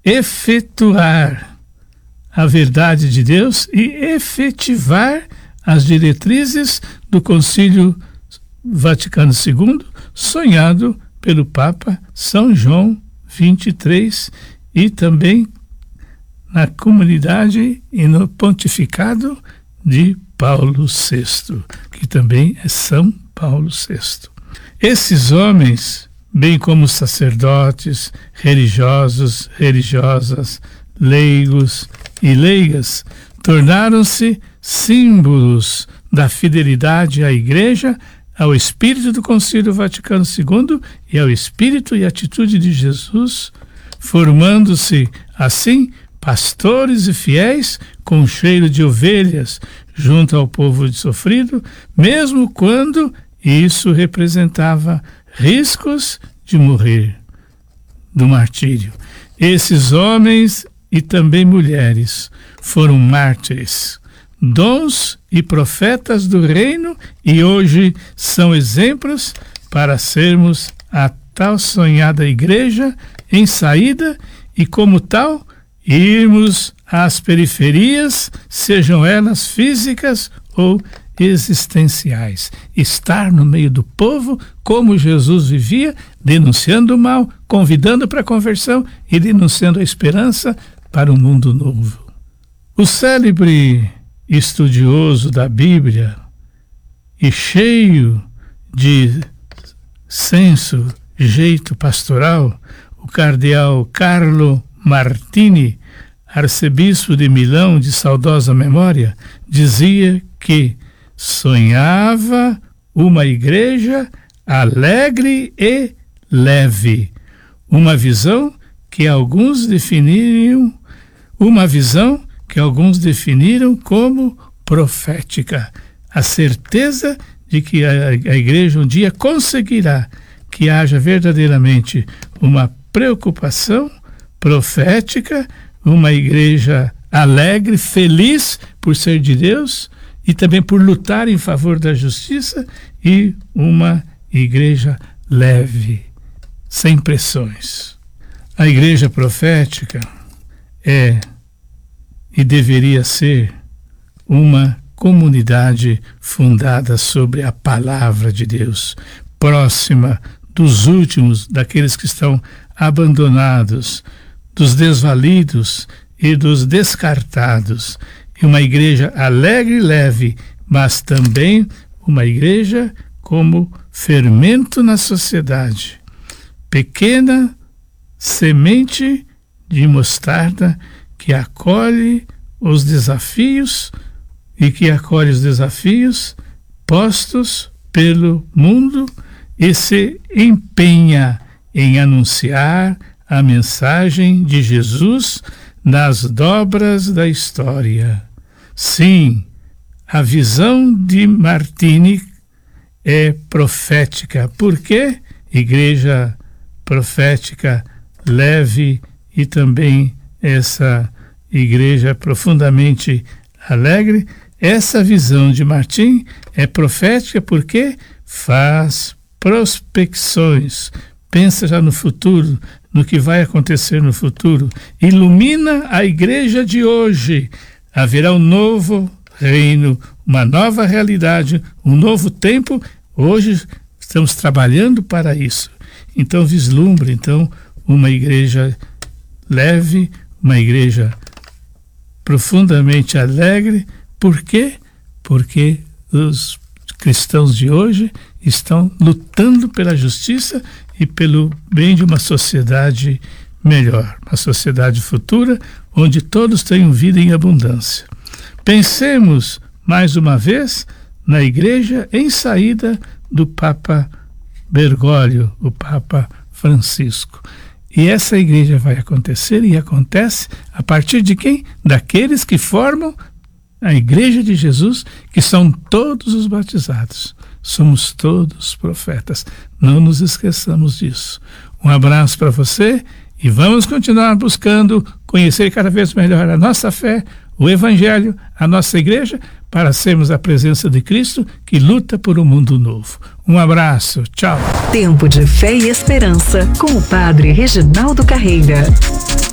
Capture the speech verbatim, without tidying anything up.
efetuar a verdade de Deus e efetivar as diretrizes do Concílio Vaticano segundo, sonhado pelo Papa São João vinte e três e também na comunidade e no pontificado de Paulo sexto, que também é São Paulo sexto. Esses homens, bem como sacerdotes, religiosos, religiosas, leigos e leigas, tornaram-se símbolos da fidelidade à Igreja, ao espírito do Concílio Vaticano segundo e ao espírito e atitude de Jesus, formando-se, assim, pastores e fiéis com cheiro de ovelhas junto ao povo sofrido, mesmo quando isso representava riscos de morrer, do martírio. Esses homens e também mulheres foram mártires, dons e profetas do reino e hoje são exemplos para sermos a tal sonhada igreja em saída e, como tal, irmos às periferias, sejam elas físicas ou existenciais. Estar no meio do povo, como Jesus vivia, denunciando o mal, convidando para a conversão e denunciando a esperança para um mundo novo. O célebre estudioso da Bíblia e cheio de senso, jeito pastoral, o cardeal Carlo Martini, arcebispo de Milão de saudosa memória, dizia que sonhava uma igreja alegre e leve, uma visão que alguns definiram, uma visão que alguns definiram como profética, a certeza de que a, a igreja um dia conseguirá que haja verdadeiramente uma preocupação profética, uma igreja alegre, feliz por ser de Deus e também por lutar em favor da justiça, e uma igreja leve, sem pressões. A igreja profética é e deveria ser uma comunidade fundada sobre a palavra de Deus, próxima dos últimos, daqueles que estão abandonados, dos desvalidos e dos descartados. E uma igreja alegre e leve, mas também uma igreja como fermento na sociedade. Pequena semente de mostarda que acolhe os desafios e que acolhe os desafios postos pelo mundo e se empenha em anunciar a mensagem de Jesus nas dobras da história. Sim, a visão de Martini é profética. Por quê? Igreja profética, leve, e também essa igreja profundamente alegre. Essa visão de Martim é profética porque faz prospecções, pensa já no futuro, no que vai acontecer no futuro, ilumina a igreja de hoje. Haverá um novo reino, uma nova realidade, um novo tempo. Hoje estamos trabalhando para isso. Então vislumbre então uma igreja leve, uma igreja profundamente alegre. Por quê? Porque os cristãos de hoje estão lutando pela justiça e pelo bem de uma sociedade melhor, uma sociedade futura, onde todos tenham vida em abundância. Pensemos, mais uma vez, na igreja em saída do Papa Bergoglio, o Papa Francisco. E essa igreja vai acontecer e acontece a partir de quem? Daqueles que formam a igreja de Jesus, que são todos os batizados. Somos todos profetas. Não nos esqueçamos disso. Um abraço para você e vamos continuar buscando conhecer cada vez melhor a nossa fé, o Evangelho, a nossa igreja, para sermos a presença de Cristo que luta por um mundo novo. Um abraço, tchau. Tempo de Fé e Esperança, com o Padre Reginaldo Carreira.